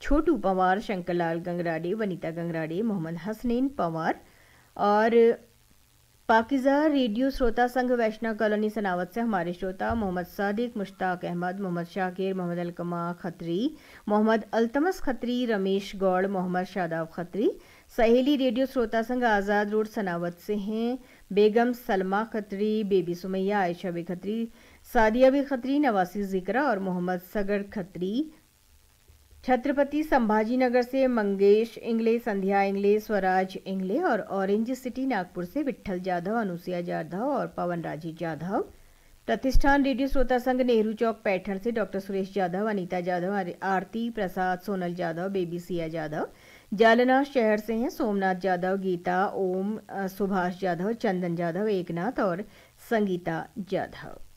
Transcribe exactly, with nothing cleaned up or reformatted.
छोटू पवार, शंकरलाल गंगराडे, वनीता गंगराडे, मोहम्मद हसनैन पवार और पाकिज़ा रेडियो श्रोता संघ वैष्णव कॉलोनी सनावत से हमारे श्रोता मोहम्मद सादिक, मुश्ताक अहमद, मोहम्मद शाकिर, मोहम्मद अलकमा खत्री, मोहम्मद अल्तमस खत्री, रमेश गौड़, मोहम्मद शादाब खत्री। सहेली रेडियो श्रोता संघ आज़ाद रोड सनावत से हैं बेगम Salma Khatri, baby Sumaiya, Ayesha B Khatri, Sadia B Khatri, नवासी जिक्रा और मोहम्मद सगर खत्री। छत्रपति संभाजी नगर से मंगेश इंगले, संध्या इंगले, स्वराज इंगले और ऑरेंज सिटी नागपुर से विट्ठल जाधव, अनुसुया जाधव और पवन राजी जाधव। प्रतिष्ठान रेडियो श्रोता संघ नेहरू चौक पैठण से डॉक्टर सुरेश जाधव, अनीता जाधव, आरती प्रसाद, सोनल जाधव, बेबी सिया जाधव। जालना शहर से हैं सोमनाथ जाधव, गीता, ओम, सुभाष जाधव, चंदन जाधव, एकनाथ और संगीता जाधव।